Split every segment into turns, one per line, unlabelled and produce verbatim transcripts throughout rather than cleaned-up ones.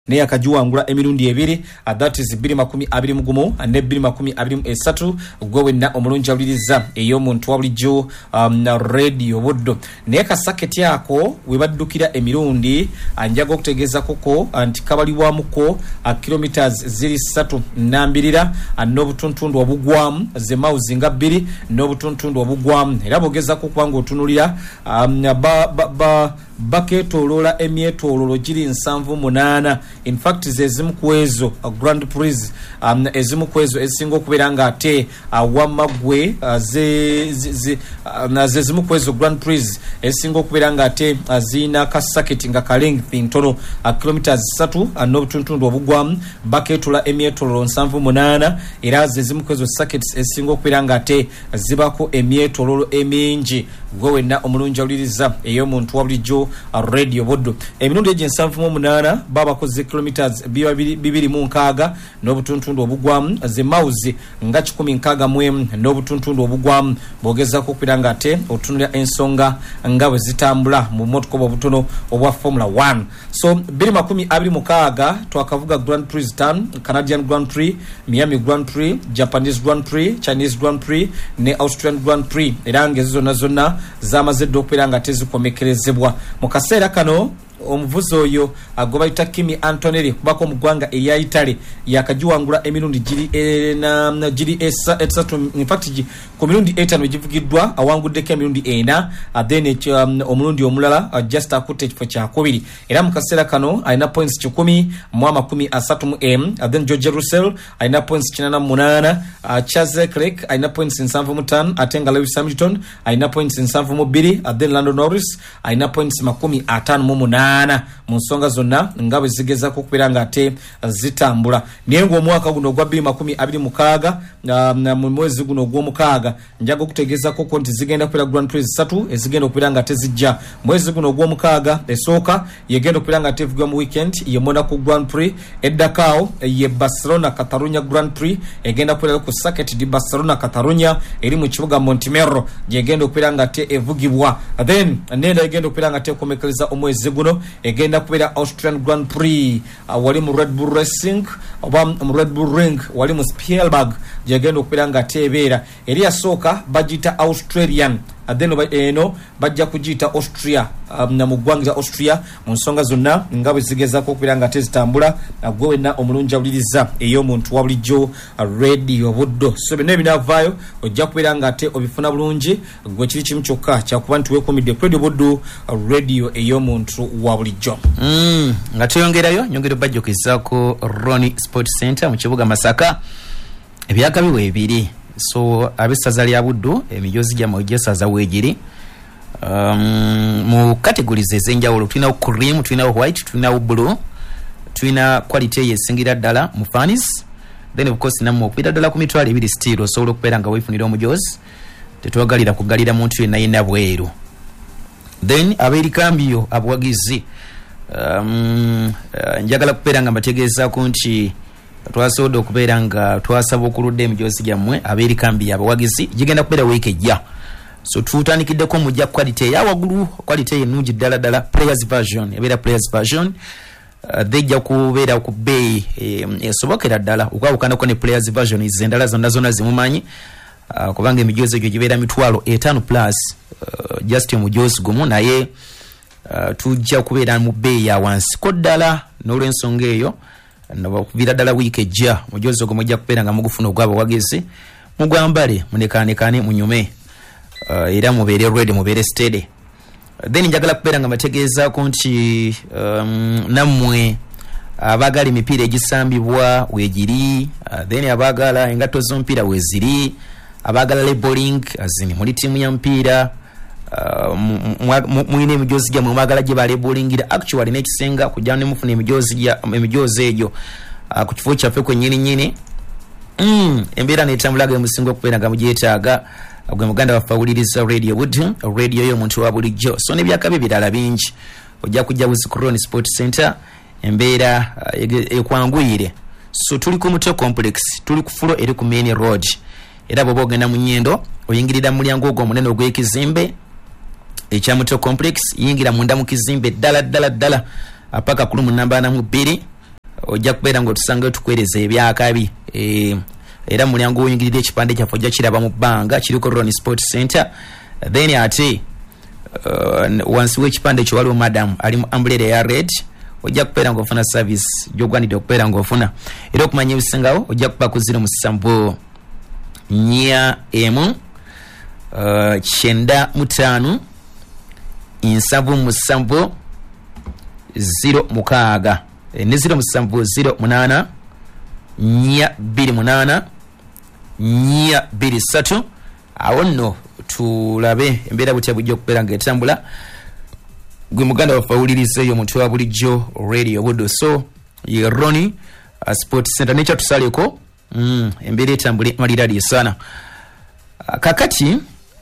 ne akajuwangula emirundi ebiri, uh, that is bbiri makumi abiri mu gumu ne bbiri makumi abiri mu esatu gwe wenna omulungi awuliriza eyo muntu wabulijjo um, na radio Buddo ne kasaketi ako webaddukira emirundi anjaga okutegeeza koko anti kabalibwamuko uh, kilometers ziri ssatu nambirira uh, n'obutuntundu obugwamu ze mauzi nga bbiri n'obutuntundu obugwamu era bogeza kubanga otunulira um, ba, ba, ba baketolola emyetololo giri nsanvu munana. In fact zezimu kwezo uh, Grand Prix um, ezimu kwezo esingo kubiranga ate uh, wamagwe uh, ze, ze, ze, uh, zezimu kwezo Grand Prix esingo kubiranga ate uh, zina kasaketi nga kalengthi ntono uh, kilometers ssatu uh, n'obutuntundu obugwamu baketolola emyetololo nsanvu munana era zezimu kwezo saketi esingo kubiranga ate zibako emyetololo emingi gwe wenna omulungi awuliriza eyo muntu wabulijjo radio Buddo emirundi egy'ensanvu mu munana baba koze kilometers bibiri mu nkaaga n'obutuntundu obugwamu ze mauzi nga kikumi nkaaga mu emu n'obutuntundu obugwamu bogezako okubiranga ate otunulira ensonga nga bwe zitambula mu motokoba obutono obwa Formula one. So bbiri makumi abiri mukaaga twakavuga Grand Prix tan, Canadian Grand Prix, Miami Grand Prix, Japanese Grand Prix, Chinese Grand Prix ne Austrian Grand Prix era ngezi zonna zonna zamaze dde okubiranga tezikomekerezebwa mu kaseera kano. Omuvuzi oyo agobayita Kimi Antonelli kubako mu ggwanga erya Italy yakajuwangula emirundi giri e, na giri esa etsatu in fact ku mirundi etaano givugiddwa awanguddeko emirundi ena then um, omulundi omulala uh, just akutte ekifo kyakubiri era mu kaseera kano alina points kikumi mu amakumi asatu mu emu then George Russell alina points kinana mu munaana uh, Charles Leclerc alina points nsanvu mu ttaano ate nga Lewis Hamilton alina points nsanvu mu bbiri then Lando Norris alina points makumi ataano mu munaana mu nsonga zonna nga bwe zigezako okubiranga ate zitambula. Naye ng'omwaka guno ogwa bbiri makumi abiri mukaaga uh, mu mwezi guno ogw'omukaaga njaga okutegeezako ko nti zigenda kubeera Grand Prix ssatu ezigenda okubeera nga tezijja mwezi guno ogw'omukaaga. Esooka yegenda okubeera nga tevugwa mu weekend ye Monaco Grand Prix, eddakaawo ye Barcelona Catalunya Grand Prix egenda kubeera ku Circuit di Barcelona Catalunya eri mu kibuga Montemero gyegenda okubeera nga te evugibwa. Then nenda egenda okubeera nga te komekereza omwezi guno egenda kubeera Austrian Grand Prix uh, wali mu Red Bull Racing oba mu Red Bull Ring wali mu Spielberg gyegenda okubeera nga tebeera eri yasooka bagita Australian then eno bajja kugiyita Austria um, na mu ggwanga Austria mu nsonga zonna nga bwe zigezako okubeera nga tezitambula gwe wenna omulungi awuliriza ey'omuntu wa bulijjo radio Buddo. So bino ebinaavaayo ojja kubeera nga ate obifuna bulungi gwe kiri kimu kyokka kyakuba nti weekumidde radio Buddo radio ey'omuntu wa bulijjo.
Mm, nga tuyongerayo nyongero bajjukizaako Roni Sports Center mu kibuga Masaka ebyaka biwe ebiri. So abesaza lya Buddo emijozi gya mojesaza wejiri um, mu categories ezenjawulo tulina cream, tulina white, tulina blue, tulina quality yesingira ddala mu furnace, then of course namwe okupita ddala ku mitwalo ebiri steel osobola okubeera nga weefunira omujozi tetwagalira kugalira muntu yenna yenna bweru. Then abeerikambiyo abuwagizi um, uh, njagala kubeera nga mbategeezaako nti twasobola okubeera nga twasaba okuludde emijozi gyammwe abeeri kambi abawagizi gigenda kubeera week ejja. So tutanikiddeko mujja quality ya waggulu, quality ennungi ddala ddala, players version ebeera players version uh, dhejja kubeera ku bbeeyi esobokera ddala okwawukanako ne players version zendala zonna zonna zimumanyi uh, kubanga emijozi egyo gibeera mitwalo etaano plus uh, just omujozi gumu naye uh, tujja kubeera mu bbeeyi ya wansi ko ddala n'olw'ensonga eyo nabakubira ddala wiiki ejja mujozi ogwo mujja kubeera nga mugufuna ogw'abawagizi mugwambale munekaanekane munyume uh, era mubeere ready mubeere steady. Then njagala kubeera nga mbategeezaako nti um, nammwe abaagala emipiira egisambibwa weegiri uh, then abaagala engatto z'omupiira weeziri abaagala labeling azini muli tiimu ya mupiira Uh, mwine emijozi gya mwagala gye balebolingira actually nekisenga kujja ne mufuna emijozi ya emijozi ejo uh, ku kifo kyaffe kwennyini nnyini mm, embeera netambulaga emusinga okubeera nga mugyetaaga gwe muganda waffe awuliriza radio Buddo radio y'omuntu wa bulijjo. So n'ebyaka birala bingi ojja kujja Roni Sports Center embeera uh, ekwanguyire. So tuli ku Muto Complex, tuli ku fulo eri ku Main Road era bw'oba ogenda mu Nnyendo oyingirira mu mulyango ogwo omunene ogw'ekizimbe ekya Muto Complex, yingira munda mu kizimbe ddala ddala ddala apaka kulumu namba na mu bbiri ojja kubeera ng'otusanga tukwereza ebyakabi e, era mulyango oyingirira ekipande kyaffe ojja kiraba mu bbanga kiriko Ronnie Sport Center. Then ate uh, wansi w'ekipande ekyo waliwo madam ali mu umbrella ya red, ojja kubeera ng'ofuna service gy'ogwanidde okubeera ng'ofuna. Era okumanya ebisingawo ojja kuba ku zero musanvu nnya emu uh, kyenda mutaano nsavu musanvu zero mukaaga e, ne zero musanvu zero munaana nnya bbiri munaana nnya bbiri ssatu. Awo nno tulabe embeera butya bujja okubeera ng'etambula. Gwe muganda waffe awulirizeeyo omuntu wa bulijjo radio buddo. So ye Ronnie uh, Sport Center nekya tusaleko mm, embeera etambule malira lisaana. Uh, kakati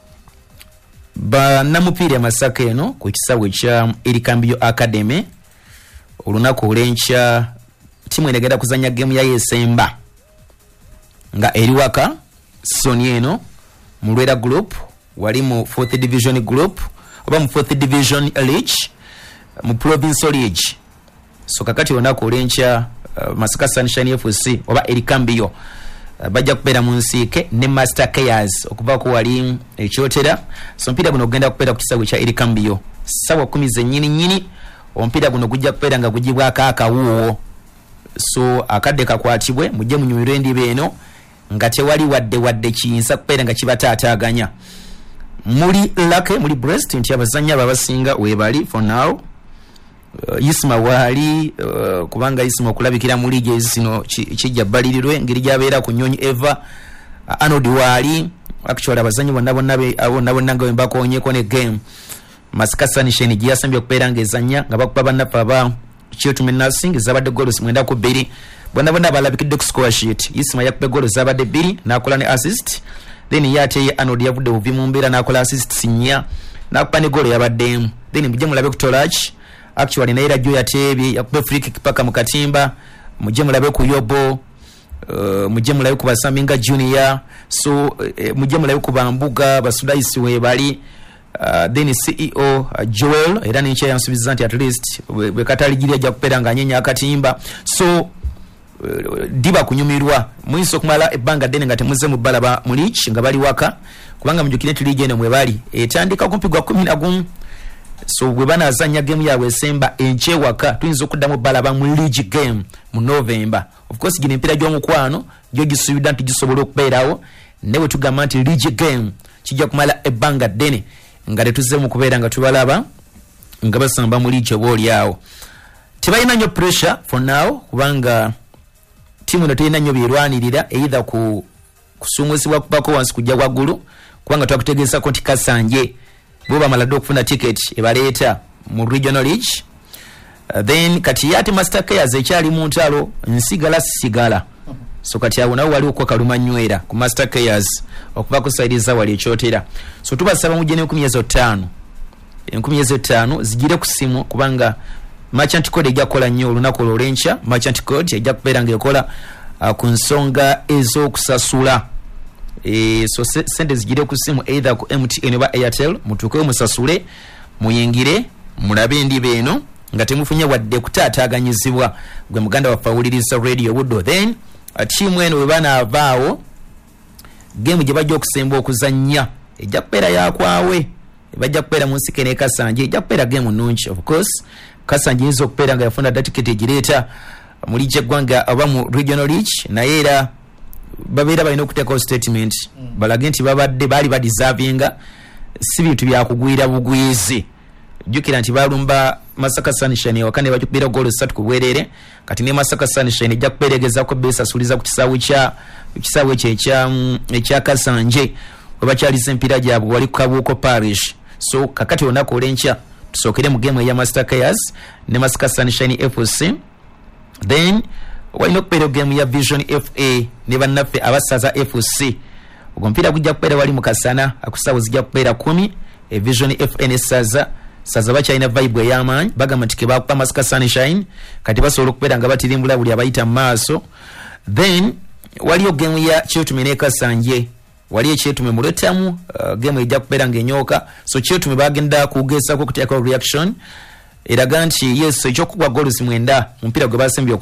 bannamupiira e Masaka eno ku kisawe ekya Erikambyo Academy olunaku olw'enkya timu enegenda kuzanya gemu ya yesemba nga eri waka soni eno mu Lwera group wali mu fourth division group oba mu fourth division league mu provincial league. So kakati olunaku olw'enkya uh, Masaka Sunshine F C oba Erikambyo uh, bajja kubeera mu nsiike ne Master Kayers okuva ku wali ekyotera. So mpira guno gugenda kubeera ku kisawe kya Erikambyo sawa kumi zennyini nnyini. Ompira guno gujja kubeera nga gugibwako akawuwo. So akadde kakwatibwe mujje munyumirwe endiba eno nga tewali wadde wadde kiyinza kubeera nga kibataataaganya. Muli lake muli breast nti abazannyi abo abasinga webali for now. Uh, Isma wali uh, kubanga Isma okulabikira mu liigi zino kijja balirirwe ngeri gyabeera ku Nyonyi Eva. uh, Arnold wali actually abazannyi bonna bonna abo nabo nanga wembakoonyeko ne game. Masaka Sunshine gyasambye okubeera ng'ezannya nga bakuba bannaffe aba Kyotume Nursing zabadde goals mwenda ku bbiri. Bonna bonna balabikidde ku score sheet. Isma yakube goals zabadde bbiri n'akola ne assist. Then yate ye Arnold yavudde buvi mu mbeera n'akola assist nnya n'akuba ne goal yabaddemu. Then mujje mulabe ku Tolach actually naye Rajjo yateebye yakube free kick paka mu katimba. Mujje mulabe ku Yobo uh, mujje mulabe ku Basaminga Junior. So uh, mujje mulabe ku Bambuga Basudaisi webali. Uh, then C E O uh, Joel era n'enkya yansuubiza nti at least bwe kataligiri ajja kubeera ng'anyenya akatimba. So uh, diba kunyumirwa muyinza okumala ebbanga ddene nga temuzze mu balaba mu league nga bali waka kubanga mujjukire nti league eno mwe bali etandika kumpigwa kumi na gumu. So bwe banaazannya gemu yaabwe esemba enkyewaka tuyinza okuddamu balaba mu league game mu November. Of course gino empiira gy'omukwano gyo gisuubidwa nti gisobola okubeerawo ne bwe tugamba nti league game kijja kumala ebbanga ddene nga tetuzze mu kubeera nga tubalaba nga basamba mu liigi oba oliawo. Tebalina nnyo pressure for now kubanga tiimu eno terina nnyo byerwanirira either ku kusumuzibwa kubako wansi kujja waggulu kubanga twakutegeezako nti Kasanje bo bamaladde okufuna ticket ebaleeta mu regional league. Uh, then kati yati Master Kayers ekyali mu ntalo nsigala sigala. So kati awo nawo waliwo kwa Kalumanywera ku Master Kayers okuva ku side za wali ekyotera. So tubasaba mujje ne nkumi ezo ttaano enkumi ezo ttaano zigire ku simu kubanga merchant code ejja kukola nnyo olunaku olw'enkya. Merchant code ejja kubeera ng'ekola uh, ku nsonga ez'okusasula. E, so sente zigire ku simu either ku M T N oba Airtel mutuukeyo musasule muyingire mulabe endiba eno nga temufunye wadde kutaataaganyizibwa. Gwe muganda waffe awuliriza radio buddo. Then tiimu eno bwe banaavaawo gemu gye bajja okusemba okuzannya ejja kubeera yakwawe bajja kubeera mu nsike ne Kasanje ejja kubeera gemu nnungi. Of course Kasanje yinza okubeera nga yafuna dda tiketi egireeta mu liigi eggwanga oba mu regional league naye era babeera balina okuteekawo statement mm. balage nti babadde baali badeservinga si bintu byakugwira bugwizi. Jukira nti balumba Masaka Sunshine wakane ne bajukubira goal ssatu ku bwerere kati ne Masaka Sunshine ejja kuberegeza ko besa suliza ku kisaawe kya kisaawe kye kya ekya Kasanje we bakyaliza empira gyabwe wali ku Kabuuko Parish. So kakati onako olencha tusokere mu game ya Master Kayers ne Masaka Sunshine F C. Then walina okubeera game ya Vision F A ne bannaffe abasaza F C. Ogwo mpira gujja kubeera wali mu Kasana akusaawe zijja kubeera kumi e Vision F A ne saza saza bakyalina vibe ey'amaanyi bagamba nti ke bakuba Masaka Sunshine kati basobola okubeera nga batirimbula buli abayita mu maaso. Then waliyo game ya Kyotume ne Kasanje wali ekyetume mu letamu uh, game ejja kubeera ng'enyooka. So Kyotume bagenda kugezaako okuteekako reaction eraga nti yes ekyokugwa goals mwenda mu mpira gwe basembye okuzannya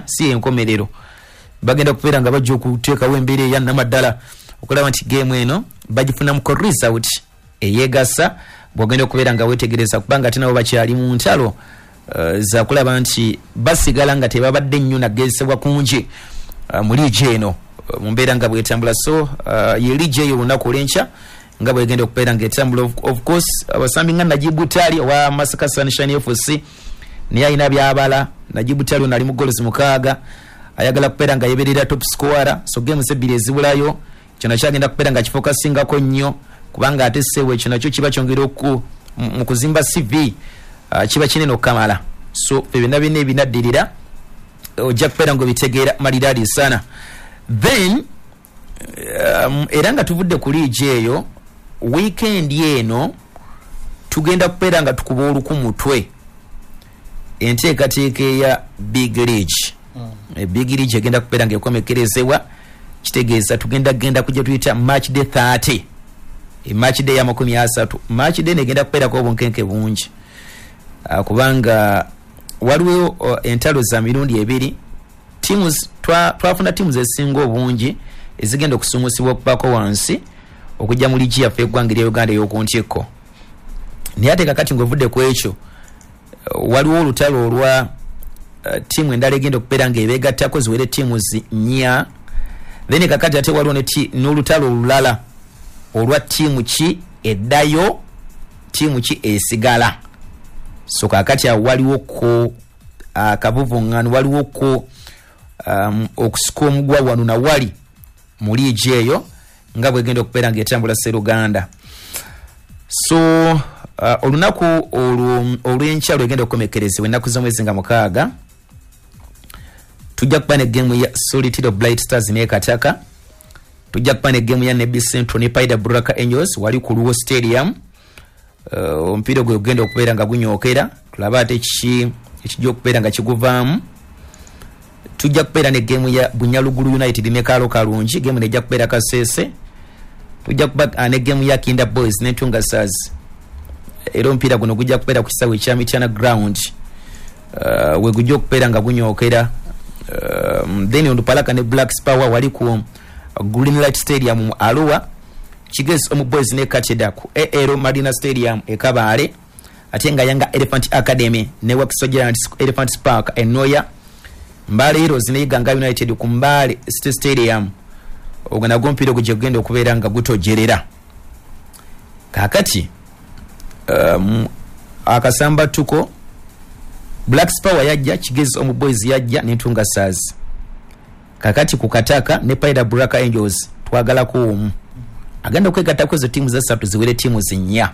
si enkomerero bagenda kubeera nga bajja okuteekawo embeera eya namaddala okulaba nti game eno bagifuna muko result eyegasa bwogenda okubeera nga wetegereza kubanga ate nabo bakyali mu ntalo uh, za kulaba nti basigala nga tebabadde nnyo nagezesebwa kungi uh, mu liigi eno uh, mu mbeera nga bwetambula so uh, ye liigi eyo olunaku olw'enkya nga bwegenda okubeera ngaetambula of, of course abasambi nga Najibu Tali owa Masaka Sunshine F C niye alina byabala. Najibu Tali ono ali mu goals mukaaga ayagala kubeera nga yeberera top scorer so games ebbiri ezibulayo kino kyagenda kubeera nga kifokasingako nnyo kubanga ate sewe kino nakyo kiba kyongera oku mu kuzimba C V uh, kiba kinene okukamala so ebina bine ebinaddirira ojja kubeera nga obitegeera maliraadi sana then um, era nga tuvudde ku liigi eyo weekend eno tugenda kubeera nga tukuba oluku mutwe enteekateeka eya big league mm. e big league egenda kubeera nga ekomekerezebwa kitegeeza tugenda genda kujja tuyita match day thirty e match day ya makumi asatu match day negenda kubeera ko obunkenke bungi uh, kubanga waliwo uh, entalo za mirundi ebiri teams twafuna teams esinga obungi ezigenda okusumusibwa okubako wansi okujja mu liigi yaffe eggwanga lya Uganda ey'okuntikko naye ate kakati ng'ovudde ku ekyo uh, waliwo olutalo olwa uh, tiimu endala egenda okubeera ng'ebeegattako ziwere tiimu nnya then kakati ate waliwo n'olutalo olulala olwa tiimu ki eddayo tiimu ki esigala so kakati awo waliwo ko akavuvuŋŋano uh, waliwo ko um, okusika omugwa wano na wali mu liigi eyo nga bwegenda okubeera ng'etambula Sseruganda so uh, olunaku olw'enkya lwegenda okukomekerezebwa ennaku z'omwezi nga mukaaga tujja kuba ne gemu ya Solitiro Blight Stars ne Kataka tujja kuba ne gemu ya Nebi Central ne Paida Buraka Angels wali ku Luwo Stadium uh, omupiira gwe ogenda okubeera nga gunyookera tulaba ate ki ekijja okubeera nga kiguvaamu tujja kubeera ne gemu ya Bunyalugulu United ne Kalo Kalungi gemu nejja kubeera Kasese tujja kuba ne gemu ya Kinda Boys ne Tunga Stars era omupiira guno gujja kubeera ku kisawe kya Mityana Ground uh, we gujja okubeera nga gunyookera um, then Ondupalaka ne Black Power wali ku uh, Green Light Stadium mu Arua Kigezi omu Boys ne Kateda ku A L Marina Stadium e Kabale ate nga Yanga Elephant Academy ne Wakiso Giants Elephant Park e Noya Mbale Heroes ne Ganga United ku Mbale State Stadium ogana gompiro guje genda okubeera nga gutojerera kakati um, akasamba tuko Black Power yajja Kigezi omu Boys yajja ne Tunga Stars kakati ku Kataka ne Paida Buraka Angels twagala ko omu agenda kwegata kwezo timu za satu ziwere timu zinnya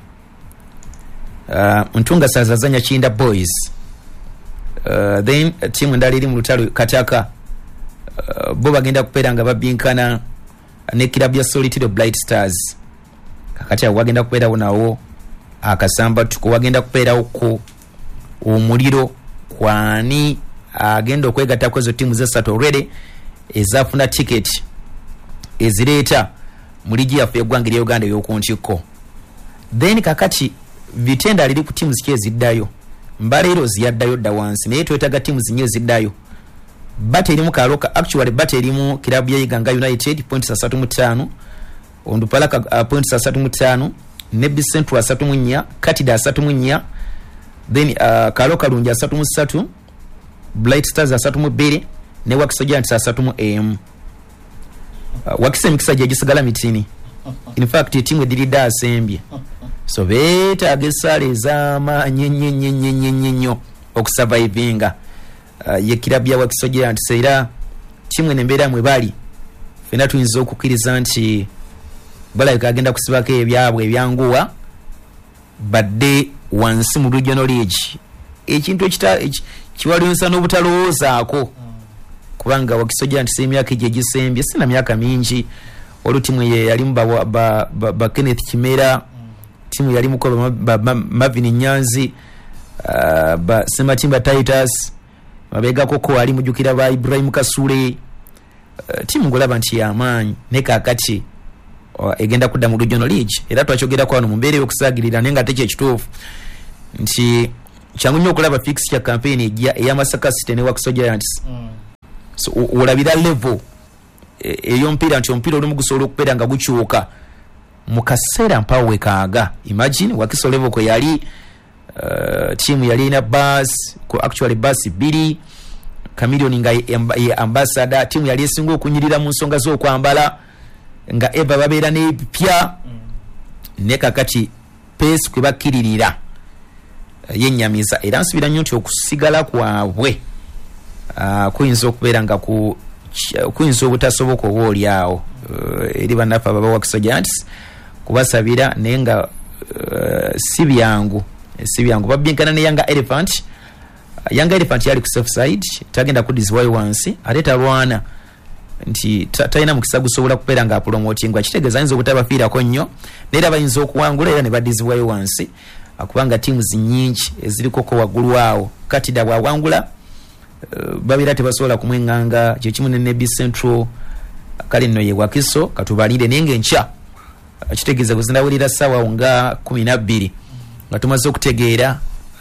uh, Ntunga Stars azanya Kinda Boys uh, then uh, timu ndali iri mu lutalo Kataka uh, bo bagenda kupeera nga babinkana ne kilabu ya Solitiro Blight Stars kakati wagenda kupeera nawo akasamba tuko wagenda kupeera uko omuliro kwani agenda okwegata kwezo timu za satu already ezafuna ticket ezireta mu liigi yaffe eggwanga lya Uganda ey'okuntikko then kakati vitenda aliri ku timu ziki eziddayo Mbale Heroes yaddayo dda wansi naye twetaaga timu zinyo eziddayo bate erimu Kaloka actually bate erimu kilabu ya Ganga United points asatu mu ttaano Ondupalaka uh, points asatu mu ttaano Nebi Central asatu mu nnya Katida asatu mu nnya then uh, Kaloka Lungi asatu mu ssatu Blight Stars asatu mu bbiri ne Wakiso Giants asatu mu emu uh, Wakise emikisa gye gisigala mitini in fact timu edirida asembye so beetaaga essaala ez'amaanyi nnyo okusurvivinga uh, ye kilabu ya Wakiso Giants era timu eno embeera mwe bali fena tuyinza okukkiriza nti balabika agenda kusibako ebyabwe ebyanguwa badde wansi mu regional league ekintu kiwalunsa n'obutalowoozaako kubanga Wakiso Giants emyaka gye gisembye sina myaka mingi olwo timu ye yalimu ba, ba, ba, ba Kenneth Kimera timu yalimu ko ba, ba Marvin Nyanzi uh, ba Sematimba Titus mabega koko ali mujukira ba Ibrahim Kasule uh, timu ngolaba nti yamanyi ne kakati uh, egenda kudda mu regional league era twachogera kwa no mumbere yokusagirira nenga teche kitufu nti changu nyo kulaba fix ya campaign ya Masaka City ne Wakiso Giants mm. so olabira level eyompira nti ompira olumu gusobola okubeera nga gukyuka mu kaseera mpawe kaaga. Imagine Wakiso level kwe yali uh, team yali ina bus ko actually bus biri Chameleone nga ye ambassador, team yali esinga okunyirira mu nsonga z'okwambala nga eba babeera n'ebipya mm. ne kakati pace kwe bakiririra uh, yennyamiza era nsubira nnyo nti okusigala kwabwe uh, kuyinza okubeera nga ku kuyinza obutasoboka oba oli awo uh, eri bannaffe ababa Wakiso Giants kubasabira naye nga uh, si byangu si byangu babyenkana ne Young Elephant. Young Elephant yali ku safe side tagenda kudizwayo wansi ate talwana nti talina mukisa gusobola kubeera nga promotingwa kitegeeza ayinza obutabafiirako nnyo naye bayinza okuwangula era ne badizwayo wansi akubanga teams nnyingi eziriko ko waggulu awo kati da bwawangula uh, babeera tebasobola kumwenganga kye kimu ne N B Central kale nno ye Wakiso katubalire naye ng'enkya kitegeeza kuzinawulira ssaawa nga kumi na bbiri nga tumaze okutegeera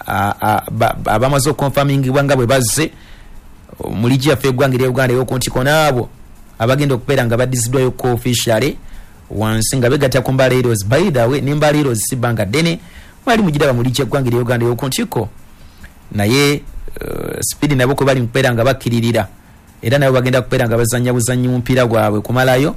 abamaze okukonfamingibwa nga bwe bazze muli gyaffe eggwanga erya Uganda y'okuntiko naabo abagenda okubeera nga badizidwayo ko officially wansi nga begatta ku Mbala Heroes. By the way, ne Mbala Heroes si bbanga ddene mwali mugiraba muli gy'eggwanga erya Uganda y'okuntiko naye uh, speed nabo ko bali mukubeera nga bakkiririra era nabo bagenda kubeera nga bazannya buzannyi mupiira gwabwe kumalayo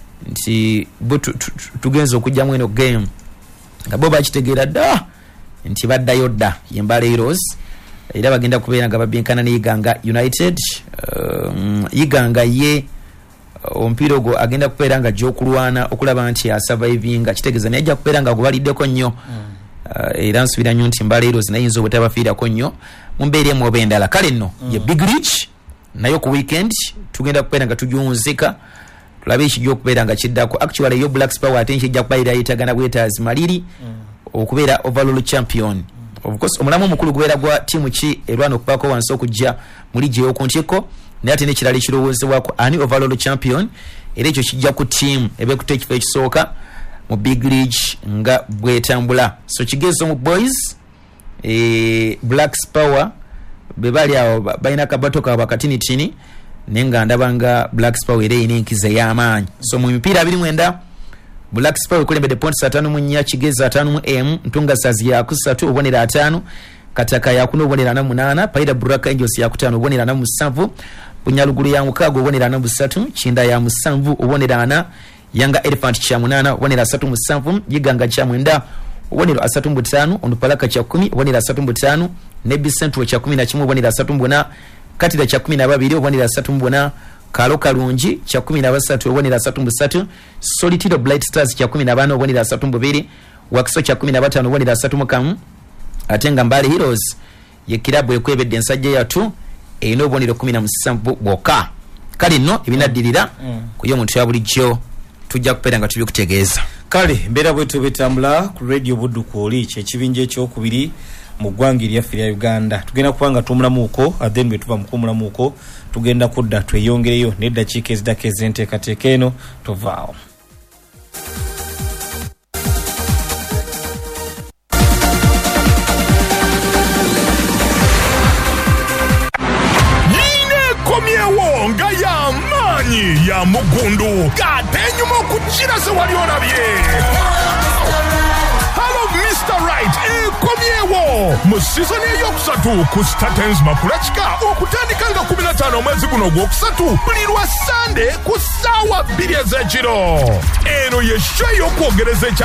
nti tugenza okujjamu eno game nga bo bakitegeera dda nti baddayo dda ye Mbala Heroes era bagenda kubeera nga babyenkana ne Iganga United. um, Iganga ye omupiira ogwo agenda kubeera nga gy'okulwana okulaba nti asurvivinga kitegeeza naye ajja kubeera nga gubaliddeko nnyo mm. uh, era nsubira nnyo nti Mbala Heroes nayinza obutabafiirako nnyo mu mbeera emu oba endala. Kale nno mm. ye Big Rich nayo ku weekend tugenda kubeera nga tugiwunzika tulabe ekijja okubeera nga kiddako. Actually yo Black Power ate nkijja kubeera yeetagana bwetaazi maliri mm. okubeera overall champion. Of course omulamu omukulu gubeera gwa tiimu ki erwana okubaako wansi okujja muli gye y'okuntiko naye ate n'ekirala ekirowoozebwako ani overall champion era ekyo kijja ku tiimu ebeekuta ekifo ekisooka mu Big League nga bwetambula. So kigezo mu boys e, Black Power be bali awo balina akabato kaabwe akatinitini naye nga ndaba nga Black Power era erina enkiza y'amaanyi. So mu mipiira abiri mwenda Black Power ekulembedde points atano mu nnya, Kigeza atano mu M, Ntunga Stars ya kusatu obonera atano, Kataka ya kuno obonera na munana, Paida Buraka Angels ya kutano obonera na musanvu, Bunyalugulu ya mukago obonera na musatu, Chinda ya musanvu obonera ana, Yanga Elephant cha munana obonera asatu musanvu, Yiganga cha mwenda obonera asatu mbutano, Ondupalaka cha kumi obonera asatu mbutano, Nebi Central cha kumi na chimu obonera asatu mbuna, Katida cha kumi na babiri obonera asatu mbuna, Kalo Kalungi cha kumi na basatu obonera asatu mbusatu, Solitude Blight Stars cha kumi na bana obonera asatu mbubiri, Wakiso cha kumi na batano obonera asatu mukamu, atenga Mbale Heroes ye kirabu ekwebedde ensajja yatu erina obonero kumi na musanvu bwokka. Kale nno ebinaddirira mm. kuyo omuntu ya bulijjo tujja kubeera nga tubikutegeeza.
Kale mbeera bwetu betambula ku radio Buddu Kwoli kyekibinja ekyokubiri mu ggwanga eryaffe erya Uganda. Tugenda kubanga tumulamuuko then bwe tuva mu kumulamuuko tugenda kudda tweyongereyo n'eddakiika ezidako ez'enteekateeka eno tovaawo.
Nga ya manyi ya mugundu gatenyuma okukira se wali olabye. Hello Mister Right ekomyewo mu season eyokusatu ku Statens Makulachika okutandika nga kumi na ttaano omwezi guno ogwokusatu buli lwa Sunday ku ssaawa bbiri ez'ekiro. Eno ye show y'okwogereza